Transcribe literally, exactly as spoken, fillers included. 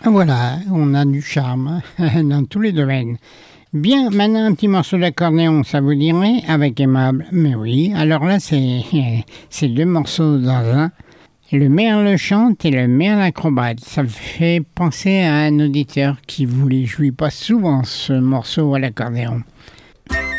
Voilà, on a du charme dans tous les domaines. Bien, maintenant un petit morceau d'accordéon, ça vous dirait, avec Aimable? Mais oui, alors là, c'est c'est deux morceaux dans un. Le merle chante et le merle acrobate. Ça me fait penser à un auditeur qui vous les jouit pas souvent, ce morceau à l'accordéon.